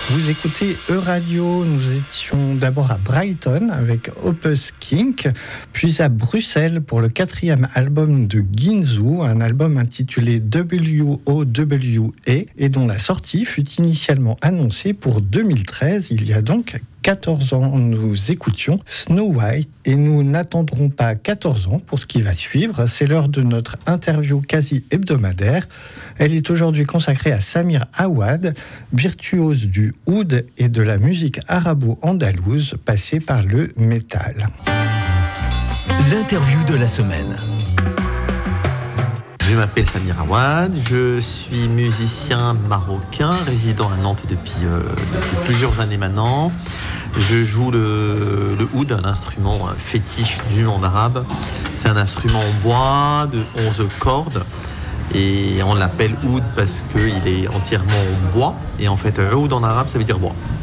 Vous écoutez E-Radio, nous étions d'abord à Brighton avec Opus Kink, puis à Bruxelles pour le 4e album de Ginzu, un album intitulé WOWA et dont la sortie fut initialement annoncée pour 2013, il y a donc 14 ans. Nous écoutions Snow White et nous n'attendrons pas 14 ans pour ce qui va suivre. C'est l'heure de notre interview quasi hebdomadaire. Elle est aujourd'hui consacrée à Samir Awad, virtuose du oud et de la musique arabo-andalouse passée par le métal. L'interview de la semaine. Je m'appelle Samir Awad, je suis musicien marocain, résident à Nantes depuis plusieurs années maintenant. Je joue le oud, un instrument fétiche du monde arabe. C'est un instrument en bois de 11 cordes et on l'appelle oud parce qu'il est entièrement en bois. Et en fait, oud en arabe, ça veut dire bois.